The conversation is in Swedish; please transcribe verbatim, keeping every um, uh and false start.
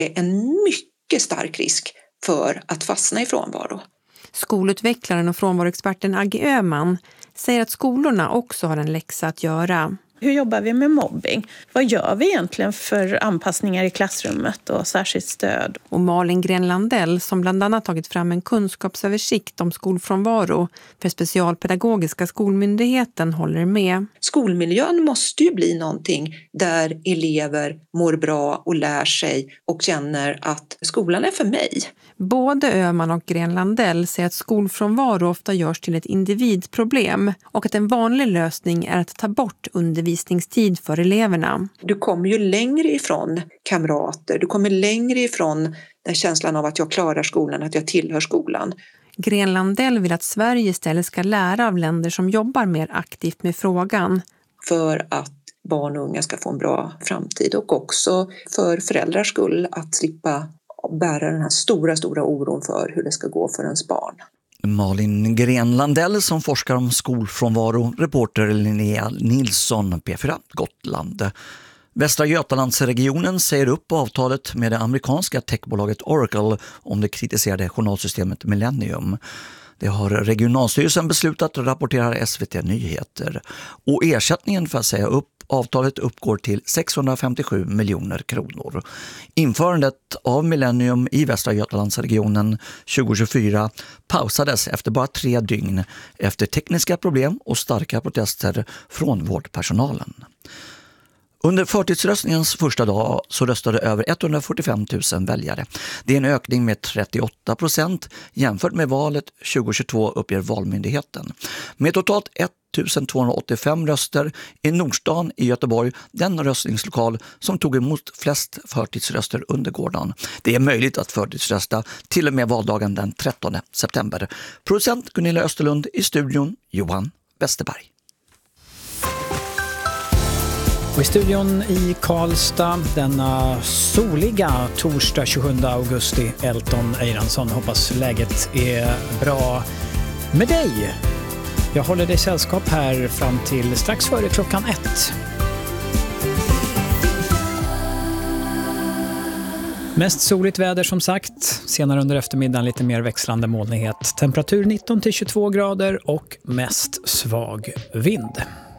är en mycket stark risk för att fastna i frånvaro. Skolutvecklaren och frånvaroexperten Aggie Öhman säger att skolorna också har en läxa att göra. Hur jobbar vi med mobbing? Vad gör vi egentligen för anpassningar i klassrummet och särskilt stöd? Och Malin Gren-Landell som bland annat tagit fram en kunskapsöversikt om skolfrånvaro för Specialpedagogiska skolmyndigheten håller med. Skolmiljön måste ju bli någonting där elever mår bra och lär sig och känner att skolan är för mig. Både Öhman och Gren-Landell säger att skolfrånvaro ofta görs till ett individproblem och att en vanlig lösning är att ta bort undervisningstid för eleverna. Du kommer ju längre ifrån kamrater, du kommer längre ifrån den känslan av att jag klarar skolan, att jag tillhör skolan. Gren-Landell vill att Sverige istället ska lära av länder som jobbar mer aktivt med frågan. För att barn och unga ska få en bra framtid och också för föräldrars skull att slippa bära den här stora, stora oron för hur det ska gå för ens barn. Malin Gren-Landell som forskar om skolfrånvaro, reporter Linnea Nilsson, P fyra Gotland. Västra Götalandsregionen säger upp avtalet med det amerikanska techbolaget Oracle om det kritiserade journalsystemet Millennium. Det har regionalstyrelsen beslutat, rapporterar S V T Nyheter. Och ersättningen för att säga upp avtalet uppgår till sexhundrafemtiosju miljoner kronor. Införandet av Millennium i Västra Götalandsregionen tjugohundratjugofyra pausades efter bara tre dygn efter tekniska problem och starka protester från vårdpersonalen. Under förtidsröstningens första dag så röstade över etthundrafyrtiofem tusen väljare. Det är en ökning med trettioåtta procent jämfört med valet tjugohundratjugotvå, uppger Valmyndigheten. Med totalt ettusentvåhundraåttiofem röster i Nordstan i Göteborg, den röstningslokal som tog emot flest förtidsröster under gårdagen. Det är möjligt att förtidsrösta till och med valdagen den trettonde september. Producent Gunilla Österlund, i studion Johan Westerberg. Och i studion i Karlstad denna soliga torsdag tjugosjunde augusti, Elton Eiransson. Hoppas läget är bra med dig. Jag håller dig sällskap här fram till strax före klockan ett. Mest soligt väder som sagt. Senare under eftermiddagen lite mer växlande molnighet. Temperatur nitton till tjugotvå grader och mest svag vind.